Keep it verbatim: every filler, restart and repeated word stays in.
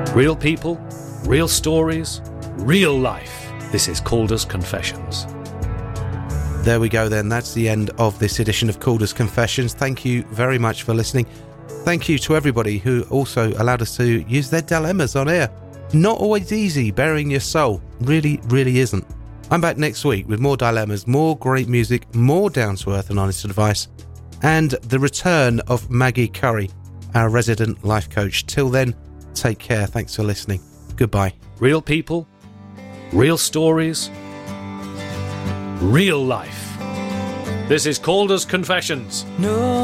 Real people, real stories, real life. This is Calder's Confessions. There we go then. That's the end of this edition of Calder's Confessions. Thank you very much for listening. Thank you to everybody who also allowed us to use their dilemmas on air. Not always easy, burying your soul. Really, really isn't. I'm back next week with more dilemmas, more great music, more down-to-earth and honest advice, and the return of Maggie Curry, our resident life coach. Till then, take care. Thanks for listening. Goodbye. Real people, real stories, real life. This is Calder's Confessions. No.